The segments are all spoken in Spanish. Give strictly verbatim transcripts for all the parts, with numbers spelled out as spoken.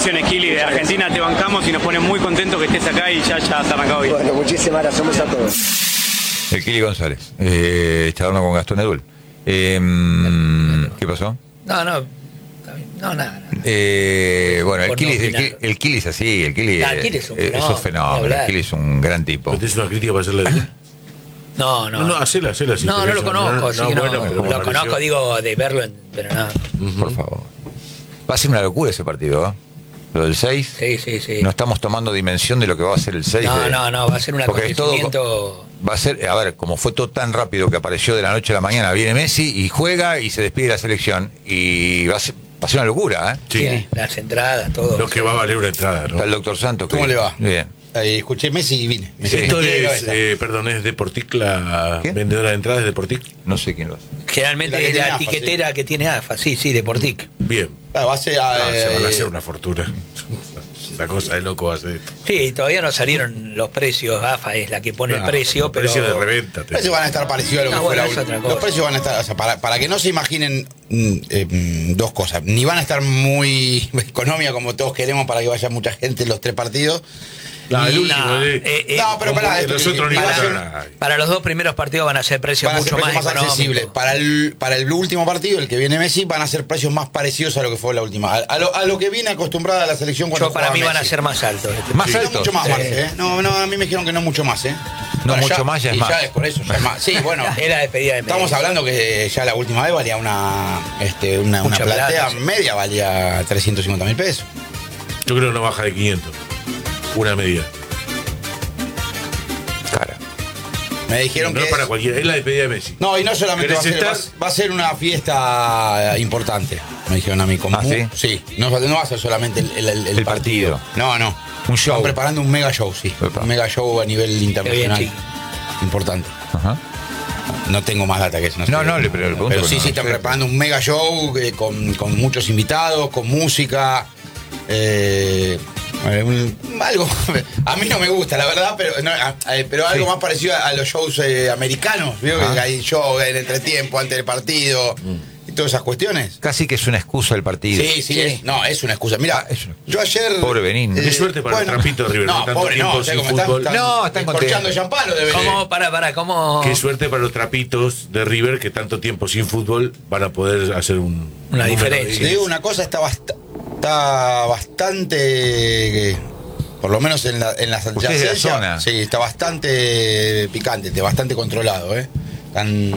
felicitaciones, Kili, de Argentina, te bancamos y nos pone muy contentos que estés acá y ya, ya has arrancado bien. Bueno, muchísimas gracias a todos. El Kili González, eh, charlando con Gastón Edul. Eh, ¿Qué pasó? No, no, no, nada. Eh, bueno, el Por Kili, no el, Kili, el Kili es así, el Kili, Ah, el Kili es un es fenómeno, un fenómeno, el Kili es un gran tipo. ¿Tienes una crítica para hacerle? No, no. No, no, hacela, hacela. Si No, no lo interesa. conozco, No, sí no, que no. bueno, pero me Lo pareció- conozco, digo, de verlo, en, pero no. Por favor. Va a ser una locura ese partido, ¿eh? Lo del seis. Sí, sí, sí. No estamos tomando dimensión de lo que va a ser el seis. No, de... no, no, va a ser un Porque es todo- acontecimiento. Va a ser, a ver, como fue todo tan rápido que apareció de la noche a la mañana, viene Messi y juega y se despide de la selección. Y va a ser, va a ser una locura, ¿eh? Sí. Sí, las entradas, todo. Lo que va a valer una entrada, ¿no? Está el doctor Santos. ¿Cómo que- le va? Bien. Eh, escuché Messi y vine. Me Esto metí de es, cabeza. eh, perdón, es Deportic, la ¿Qué? vendedora de entradas de Deportic. No sé quién lo hace. Generalmente La que es tiene la AFA, etiquetera que tiene AFA, sí, sí, Deportic. Bien. Ah, va a ser, Ah, eh, se van a hacer una fortuna. La cosa de loco va a ser esto. Sí, todavía no salieron los precios, AFA es la que pone el Claro, precio, el pero... precio de reventa. Los precios van a estar parecidos a lo que No, fue bueno, la es otra ul- cosa. Los precios van a estar, o sea, para, para que no se imaginen mm, eh, mm, dos cosas. Ni van a estar muy económicas como todos queremos para que vaya mucha gente en los tres partidos. No, el Ni- último, no, eh, eh, eh, No, pero como pará, que esto- los otros ni para- pasaron nada. Para los dos primeros partidos van a ser precios Van a ser mucho precios más, más, accesibles. económicos. Para el, para el último partido, el que viene Messi, van a ser precios más parecidos a lo que fue la última. A, a lo, a lo que viene acostumbrada la selección cuando Yo, para jugaba mí van a Messi. ser más altos. este. Más Sí, no altos. mucho más, Sí. Marce, ¿eh? No, no, a mí me dijeron que no mucho más, ¿eh? No, Bueno, mucho más ya es y más. Ya es por eso, ya es más. Sí, bueno. Es la despedida de Messi. Estamos hablando que ya la última vez valía una, este, una, una Mucha platea plata, sí. media, valía trescientos cincuenta mil pesos. Yo creo que no baja de quinientos. Una medida. Cara. Me dijeron No que es para es- cualquiera, es la despedida de Messi. No, y no solamente va a, ¿Querés ser, va, estar? a- va a ser una fiesta importante, me dijeron a mí. Con ¿Ah, mu- sí? Sí, no, va- no va a ser solamente el, el- el- el El partido. No, no. Un show. Están preparando un mega show, sí. Epa. Un mega show a nivel internacional. chiqui. Importante. Ajá. No tengo más data que eso. No, sé. no, le- pero le pregunto Pero porque sí, no sí, están sé. preparando un mega show eh, con, con muchos invitados, con música. eh, eh, un- algo. A mí no me gusta, la verdad, pero, no, a- eh, pero algo Sí. más parecido a, a los shows eh, americanos. ¿Vio? Ajá. Que hay show, el entretiempo antes del partido y todas esas cuestiones. Casi que es una excusa el partido. Sí, sí, es- no, es una excusa. Mira, Ah, es una excusa. yo ayer. Pobre Benín. Qué suerte para el Trampito de River, No, ¿no? Tanto pobre, tiempo no, sin como están- fútbol. están No, están descorchando contentos. champán, lo deben. ¿Cómo? Para, para, ¿cómo? Qué suerte para los trapitos de River que tanto tiempo sin fútbol van a poder hacer un, Una un diferencia. Te digo una cosa, está, bast- está bastante, eh, por lo menos en la, en la Usted es de la adyacencia, zona. sí, está bastante picante, está bastante controlado, ¿eh? Tan,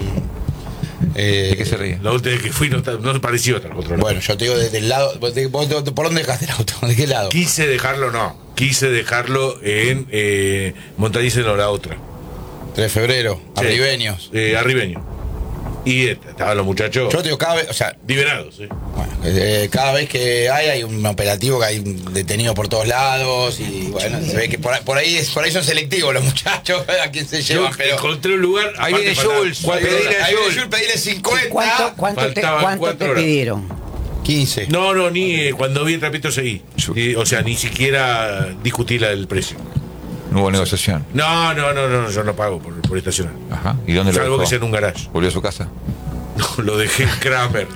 eh, ¿De qué se ríe? La última vez que fui no, ta- no pareció tan controlado. bueno, yo te digo desde el lado, vos de- vos de- ¿por dónde dejaste el auto? ¿De qué lado? Quise dejarlo, no. Quise dejarlo en eh, Montalice, no, la otra. tres de febrero, Sí. arribeños. Eh, arribeño. Y eh, estaban los muchachos Yo te digo, cada vez, o sea, liberados. ¿eh? bueno, eh, cada vez que hay, hay un operativo que hay un detenido por todos lados y bueno, se ve que por ahí, por ahí, es- por ahí son selectivos los muchachos a quién se Yo llevan, pero... encontré un lugar. Ahí aparte viene faltaban Jules, cuatro pedile horas. a Ahí viene Jules. Jules, pedile cincuenta. ¿Cuánto, cuánto te, Faltaban cuánto cuatro te horas. pidieron? quince. No, no, ni eh, cuando vi el trapito seguí. Y, o sea, ni siquiera discutí la del precio. No hubo negociación. No, no, no, no, yo no pago por, por estacionar. Ajá. ¿Y dónde lo Salvo dejó? que sea en un garage. ¿Volvió a su casa? No, lo dejé en Kramer.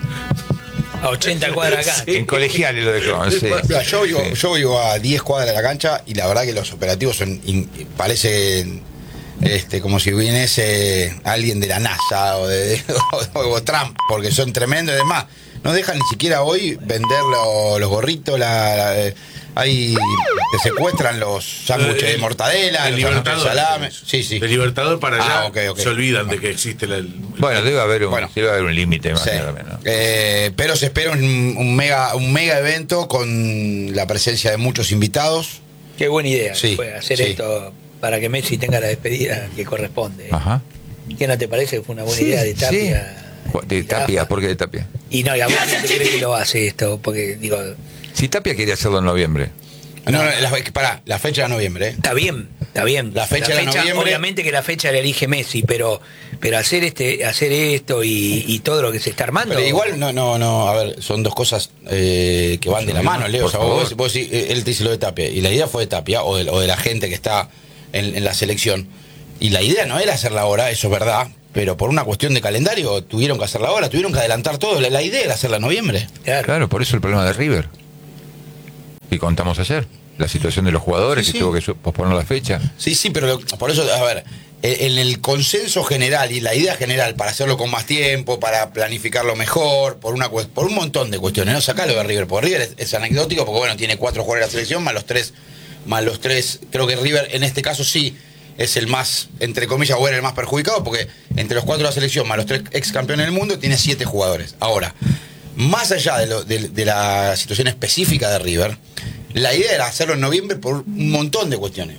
A ochenta cuadras acá. Sí. En colegiales lo dejó. Sí. Mira, yo, vivo, Sí. yo vivo a diez cuadras de la cancha y la verdad que los operativos son in- parecen este, como si viniese alguien de la NASA o de, de- o, o Trump, porque son tremendos y demás. No dejan ni siquiera hoy vender lo- los gorritos, la, la- eh, hay que secuestran los sándwiches de mortadela, El los sándwiches de Libertador. salame. Sí, sí. El Libertador para allá Ah, ok, ok. se olvidan de que existe la, el, Bueno, debe haber un, Bueno. debe haber un límite más Sí. o menos. Eh, pero se espera un, un mega un mega evento con la presencia de muchos invitados. Qué buena idea Sí, fue hacer sí. esto para que Messi tenga la despedida que corresponde. Ajá. ¿Qué no te parece que fue una buena idea de Tapia? De y Tapia, Rafa? ¿por qué de Tapia? Y no, y a vos quién te cree que lo hace esto, porque digo, Si Tapia quería hacerlo en noviembre. No, no, la, pará, la fecha de noviembre, ¿eh? está bien, está bien. La fecha de noviembre- obviamente que la fecha la elige Messi, pero pero hacer este hacer esto y, y todo lo que se está armando. Pero igual, no, no, no, a ver, son dos cosas eh, que van de la mano, Leo. Por O sea, vos, favor. vos decís, eh, él te dice lo de Tapia, y la idea fue de Tapia, o de, o de la gente que está en, en la selección. Y la idea no era hacerla ahora, eso es verdad, pero por una cuestión de calendario tuvieron que hacerla ahora, tuvieron que adelantar todo. La, la idea era hacerla en noviembre. Claro. Claro, por eso el problema de River. Y contamos ayer la situación de los jugadores, Sí, que sí. tuvo que su- posponer la fecha. Sí, sí, pero lo- por eso, a ver, en el consenso general y la idea general para hacerlo con más tiempo, para planificarlo mejor, por una cuest- por un montón de cuestiones, no sacalo de River, porque River es, es anecdótico, porque bueno, tiene cuatro jugadores de la selección, más los tres, más los tres, creo que River en este caso sí es el más, entre comillas, o era el más perjudicado, porque entre los cuatro de la selección, más los tres ex campeones del mundo, tiene siete jugadores. Ahora, más allá de, lo, de, de la situación específica de River, la idea era hacerlo en noviembre por un montón de cuestiones.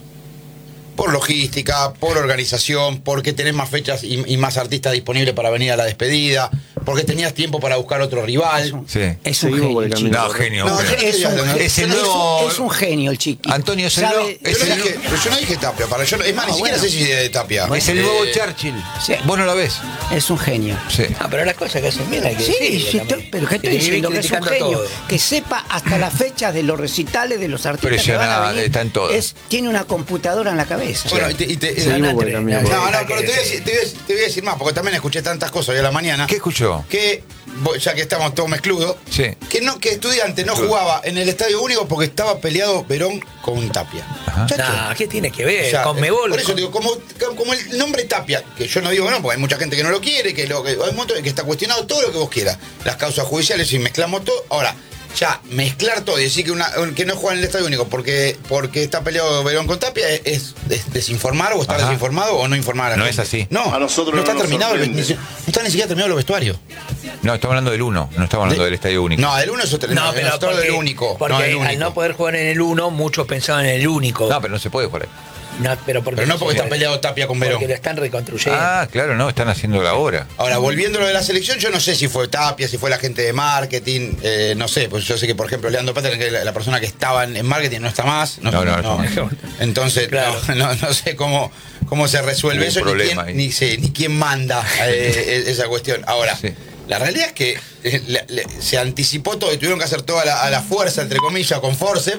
Por logística, por organización, porque tenés más fechas y, y más artistas disponibles para venir a la despedida, porque tenías tiempo para buscar otro rival. Sí. Es un Seguimos genio, por el chico. camino. No, genio. No, hombre. yo no Es un, Es Es el es un- nuevo- es un genio el chiqui. Antonio, es el ¿Sabe? nuevo- Yo es no, el dije, pero yo no dije Tapia, para yo no- es más, ni Ah, siquiera bueno. sé si de Tapia. Es el nuevo Eh, Churchill. Sí. Vos no lo ves. Es un genio. Sí. Ah, pero las cosas que hacen bien hay que Sí, decirlo sí, también. estoy- pero que estoy Que vivís diciendo que es un criticando genio. todo. Que sepa hasta las fechas de los recitales de los artistas que van a Impresionante, venir. está en todo. Es, tiene una computadora en la cabeza. Bueno, y te- y te- Eh, Seguimos por el no, camino. No, no, Hay pero que te voy, a decir. decir, te, voy a, decir- te voy a decir más, porque también escuché tantas cosas hoy a la mañana. ¿Qué escuchó? Que, bo- ya que estamos todos mezcludos, Sí. que no que Estudiante no jugaba en el Estadio Único porque estaba peleado Verón con Tapia. Ajá. Chacho. No, ¿qué tiene que ver? O sea, con Mebol. Por eso con- digo, como, como el nombre Tapia, que yo no digo que no, porque hay mucha gente que no lo quiere, que, lo, que hay un montón que está cuestionado todo lo que vos quieras. Las causas judiciales y mezclamos todo. Ahora, ya mezclar todo y decir que, una, que no juega en el Estadio Único porque, porque está peleado Verón con Tapia es, es- es desinformar o estar Ajá. desinformado o no informar a la No gente. es así. No, A nosotros no está no nos terminado, el- sorprende. ni, no está ni siquiera terminado los vestuarios. No, estamos hablando del uno, no estamos hablando De- del Estadio Único. No, del uno es otro. No, pero nosotros porque, del único. porque no, del al único. no poder jugar en el uno, muchos pensaban en el único. No, pero no se puede por ahí. No, pero, porque Pero no porque se está puede. peleado Tapia con Verón. Porque lo están reconstruyendo. Ah, claro, no, están haciendo la obra. Ahora, volviendo a lo de la selección, yo no sé si fue Tapia, si fue la gente de marketing, eh, no sé, pues yo sé que, por ejemplo, Leandro Pater, que la, la persona que estaba en, en marketing, no está más. No, no, no está más. Entonces, Claro. no, no, no sé cómo, cómo se resuelve Hubo un eso, ni problema quién, ahí. ni, sé, ni quién manda eh, esa cuestión. Ahora, Sí. la realidad es que eh, le- le- se anticipó todo y tuvieron que hacer toda la, a la fuerza, entre comillas, con force.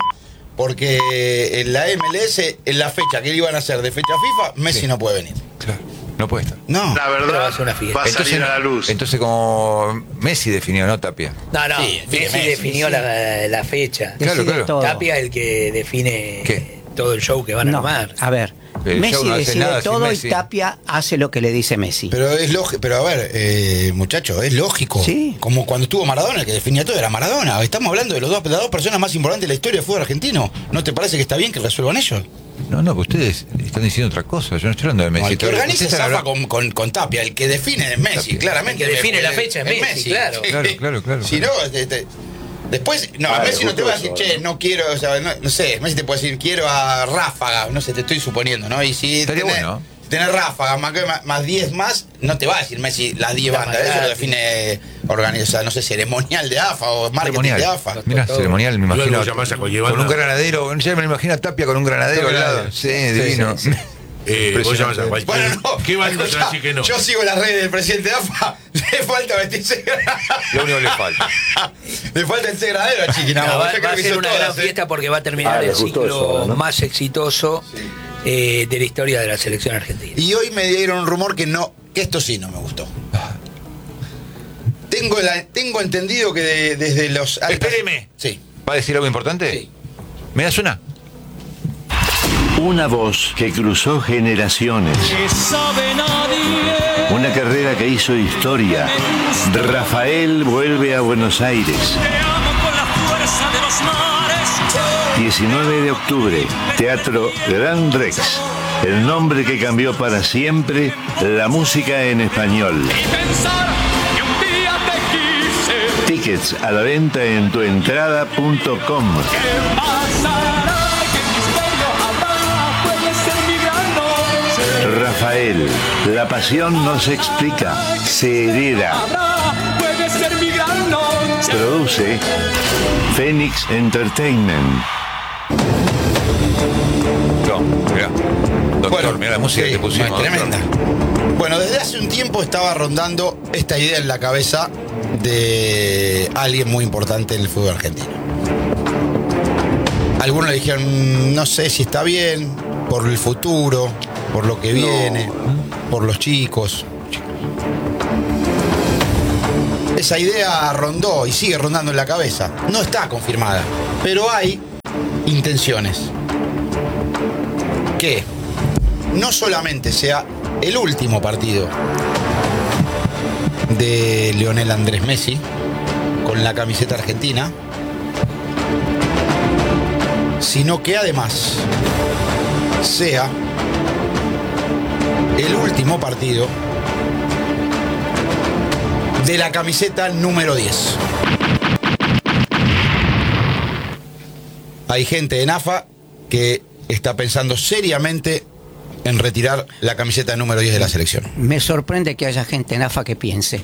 Porque en la M L S, en la fecha que iban a hacer de fecha FIFA, Messi Sí. no puede venir. Claro, no puede estar. No. La Pero va verdad a ser una fiesta. va a Entonces, salir a la luz. entonces como Messi definió, ¿no, Tapia? No, no, Sí, Messi, Messi, definió sí. La, la fecha. Claro, Decide claro. todo. Tapia es el que define ¿Qué? todo el show que van a No, armar. a ver, El Messi show no hace decide nada sin todo Messi. y Tapia hace lo que le dice Messi. Pero es lógico, pero a ver, eh, muchachos, es lógico. Sí. Como cuando estuvo Maradona, el que definía todo era Maradona. Estamos hablando de los dos, de las dos personas más importantes de la historia del fútbol argentino. ¿No te parece que está bien que resuelvan ellos? No, no, pues ustedes están diciendo otra cosa. Yo no estoy hablando de Messi. No, el que Ustedes organiza están zafa hablando- con, con, con Tapia, el que define es Messi, Tapia. claramente. El que define Me- la fecha es Messi, claro. Claro, claro, claro, Si claro. no, este, este, después, no, Ah, Messi no te justo va a decir, eso, che, ¿no? no quiero, o sea, no, no sé, Messi te puede decir, quiero a Ráfaga, no sé, te estoy suponiendo, ¿no? Y si Estaría tenés, bueno. tenés Ráfaga más, que- más- más diez más, no te va a decir Messi las diez La bandas, maldad, eso lo sí. define organiza, no sé, ceremonial de A F A o marketing Ceremonial. de A F A. Mira, Todo. ceremonial, me Luego imagino. llamás a Con Coyebana. un granadero. Ya me lo imagino a Tapia con un granadero al lado. Sí, divino. Eh, vos llamás a cualquier. Bueno, no. ¿Qué banda te va a escuchá, decir que no? Yo sigo las redes del presidente de A F A, le falta vestirse. Lo único que le falta. Le falta el granadero a Chiqui, nada No, más, va, ya va creo a que ser hizo una todas, gran ¿eh? fiesta porque va a terminar Ah, el le gustó ciclo eso, ¿no? más exitoso eh, de la historia de la selección argentina. Y hoy me dieron un rumor que no, que esto sí no me gustó. Tengo, la, tengo entendido que de- desde los altas- Espéreme. Sí. ¿Va a decir algo importante? Sí. ¿Me das una? Una voz que cruzó generaciones. Una carrera que hizo historia. Rafael vuelve a Buenos Aires. diecinueve de octubre, Teatro Gran Rex. El nombre que cambió para siempre la música en español. Tickets a la venta en tuentrada punto com. Rafael, la pasión no se explica, se hereda. Produce Phoenix Entertainment. No, mira. Doctor, Bueno, mira la música sí, que pusimos. no, es doctor. tremenda. Bueno, desde hace un tiempo estaba rondando esta idea en la cabeza de alguien muy importante en el fútbol argentino. Algunos le dijeron, no sé si está bien, por el futuro, por lo que viene, por los chicos. Esa idea rondó y sigue rondando en la cabeza. No está confirmada, pero hay intenciones. Que no solamente sea el último partido de Lionel Andrés Messi con la camiseta argentina, sino que además sea el último partido de la camiseta número diez. Hay gente en A F A que está pensando seriamente en retirar la camiseta número diez de la selección. Me sorprende que haya gente en A F A que piense.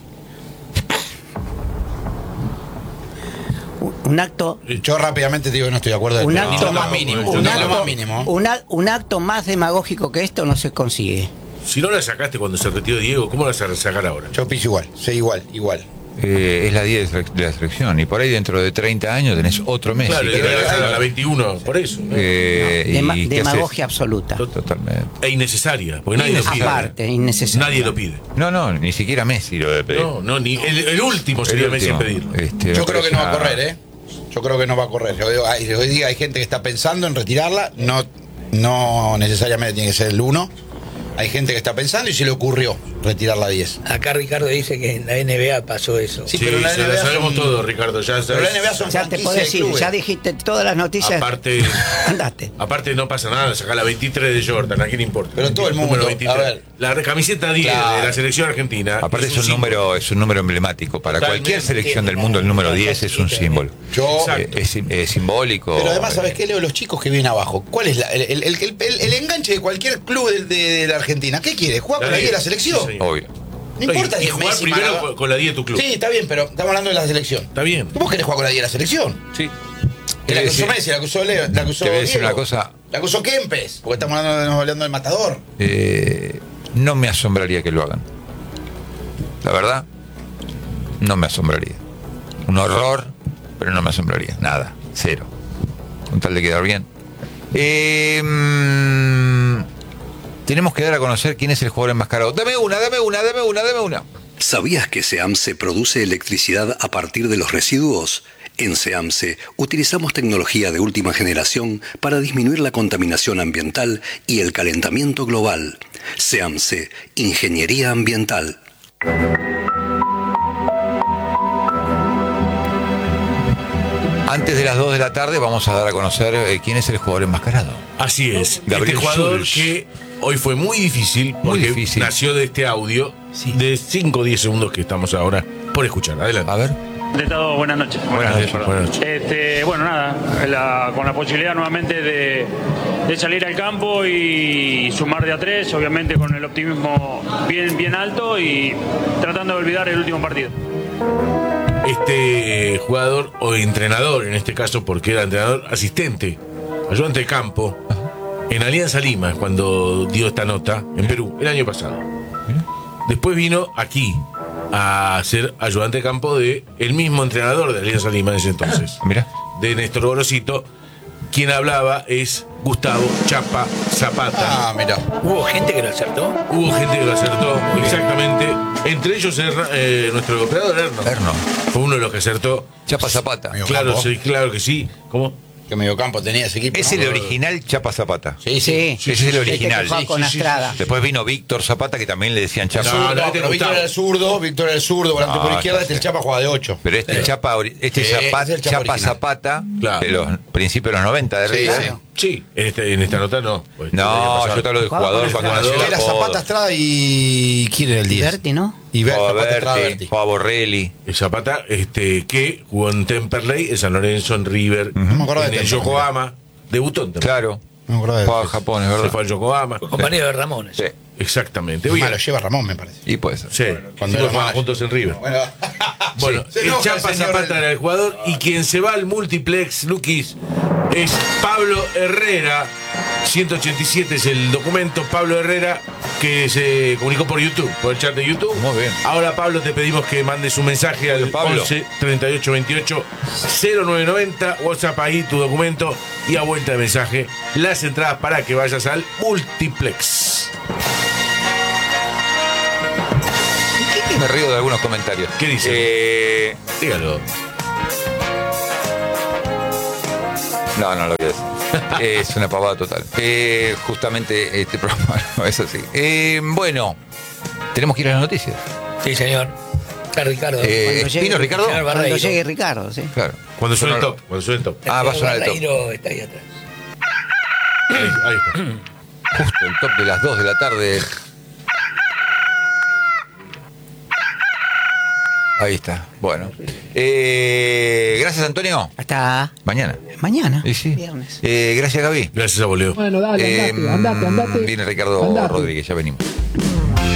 Un acto, Yo rápidamente te digo que no estoy de acuerdo. un Ni acto, lo más mínimo. un ni lo acto- más mínimo. un a- un acto más demagógico que esto no se consigue. Si no la sacaste cuando se retiró Diego, ¿cómo la vas a sacar ahora? Yo pienso igual, soy igual, igual. Eh, es la diez de la selección. Y por ahí dentro de treinta años tenés otro Messi. Claro, que- le vas a la veintiuno, por eso. ¿no? eh, Dema- y ¿qué demagogia haces? absoluta. Totalmente. E innecesaria, porque nadie lo pide. Aparte, innecesaria. Nadie lo pide. No, no, ni siquiera Messi lo debe pedir. No, no, ni el, el último sería El Messi en último. pedirlo. Este, Yo me creo que parece no va a una- correr, ¿eh? Yo creo que no va a correr. Yo digo, hay, hoy día hay gente que está pensando en retirarla, no, no necesariamente tiene que ser el uno. Hay gente que está pensando y se le ocurrió retirar la diez. Acá Ricardo dice que en la N B A pasó eso. Sí, Sí, pero la se N B A lo sabemos son- todo, Ricardo. Ya Pero la sabes. N B A son Ya te franquicias puedo de decir, clubes. ya dijiste todas las noticias. Aparte, Andate. aparte no pasa nada, saca la veintitrés de Jordan, ¿a quién le importa? Pero todo el mundo, Número veintitrés. a ver. La camiseta diez Claro. de la selección argentina. Aparte es un, símbolo. número, es un número emblemático. Para Totalmente. cualquier selección del mundo el número diez es un símbolo. Yo- Eh, es, sim- es simbólico. Pero además, ¿sabes eh, qué, Leo? Los chicos que vienen abajo, ¿cuál es la- el, el- el- el- el enganche de cualquier club de, de- de la Argentina? ¿Qué quiere? ¿Jugar con la diez de la selección? Sí, señor. Obvio. No importa y, si y es jugar Messi, primero Maradona. con, con la diez de tu club. Sí, está bien, pero estamos hablando de la selección. Está bien. ¿Vos querés jugar con la diez de la selección? Sí. Que la Te voy a acusó decir- Messi, la acusó Leo, la acusó te voy a decir Diego. una cosa. La acusó Kempes, porque estamos hablando, estamos hablando del matador. Eh, no me asombraría que lo hagan. La verdad, no me asombraría. Un horror, pero no me asombraría. Nada, cero. Con tal de quedar bien. Eh, mm, tenemos que dar a conocer quién es el jugador enmascarado. Dame una, dame una, dame una, dame una. ¿Sabías que SEAMSE produce electricidad a partir de los residuos? En SEAMSE utilizamos tecnología de última generación para disminuir la contaminación ambiental y el calentamiento global. SEAMSE, Ingeniería Ambiental. Antes de las dos de la tarde vamos a dar a conocer eh, quién es el jugador enmascarado. Así es. Gabriel este jugador Schulz. que hoy fue muy difícil porque difícil. nació de este audio de cinco o diez segundos que estamos ahora por escuchar. Adelante. A ver. De todo, buenas noches. Buenas noches, perdón. buenas noches. Este, bueno, nada, la- con la posibilidad nuevamente de, de salir al campo y sumar de a tres, obviamente con el optimismo bien, bien alto y tratando de olvidar el último partido. Este jugador o entrenador, en este caso porque era entrenador asistente, ayudante de campo, en Alianza Lima, cuando dio esta nota, en Perú, el año pasado. Después vino aquí a ser ayudante de campo de el mismo entrenador de Alianza Lima en ese entonces, Mira. de Néstor Gorosito. Quien hablaba es Gustavo Chapa Zapata. Ah, mira. Hubo gente que lo acertó. Hubo gente que lo acertó, exactamente. Entre ellos Erna- eh, nuestro operador Erno. Erno. Fue uno de los que acertó. Chapa Zapata. Medio Claro, campo. sí, claro que sí. ¿Cómo? Que medio campo tenía ese equipo. Es ¿no? el original Chapa Zapata. Sí, Sí, sí. Ese es el Este que original. juega con Sí, sí, Astrada. Después vino Víctor Zapata, que también le decían Chapa. No, No, no, no, este pero es Víctor Gustavo. era el zurdo, Víctor era el zurdo, volante Ah, por izquierda, ya este sé. el Chapa juega de ocho. Pero este Chapa, ori- este Sí, Chapa, es el Chapa Chapa original. Zapata, Claro. de los principios de los noventa de Sí, River. sí. Sí, en, este- en esta nota no. Pues, el año No, pasado. yo te hablo del Jugaba jugador con cuando el nació jugador. el Era apodo. Zapata Estrada y. ¿Quién era el diez? Berti, ¿no? Y Ver, Jugaba Zapata Estrada Berti, Berti. jugaba Borrelli. El Zapata, este, que jugó en Temperley, en San Lorenzo, en River, No me acuerdo en de el Temperley. Yokohama. Debutó en Temperley. Claro. No me acuerdo de Jugaba en eso. Japón, es Se verdad. fue al Yokohama. Compañero de Ramón. Sí. Exactamente. Es Oye, más, lo lleva Ramón, me parece. Y pues. sí, Cuando cuando era jugaban manager. juntos en River. Bueno, Bueno, se el enoja Chapa el señor Zapata del- era el jugador y quien se va al multiplex, Lukis, es Pablo Herrera. ciento ochenta y siete es el documento. Pablo Herrera, que se comunicó por YouTube, por el chat de YouTube. Muy bien. Ahora, Pablo, te pedimos que mandes un mensaje al Pablo. once treinta y ocho veintiocho cero nueve noventa. WhatsApp ahí tu documento y a vuelta de mensaje las entradas para que vayas al multiplex. Me río de algunos comentarios. ¿Qué dice? Eh, Dígalo. No, no lo voy a decir. Es una pavada total. Eh, justamente este programa no es así. Eh, bueno, tenemos que ir a las noticias. Sí, señor. Está Ricardo. Eh, Cuando llegue- ¿Vino Ricardo? Señor Cuando Barreiro. llegue Ricardo, sí. Claro. Cuando suene el Sonó- top, cuando suene el top. Ah, va a Señor sonar el top. Barreiro está ahí atrás. Ahí, ahí está. Justo el top de las dos de la tarde. Ahí está. Bueno. Eh, gracias, Antonio. Hasta Mañana. mañana, Y sí. viernes. Eh, gracias, Gaby. Gracias a Boleo. Bueno, dale, Eh, andate, andate, andate. Viene Ricardo Andate. Rodríguez, ya venimos.